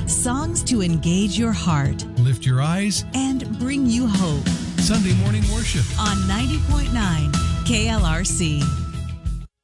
Songs to engage your heart lift your eyes, and bring you hope. Sunday morning worship On 90.9 KLRC.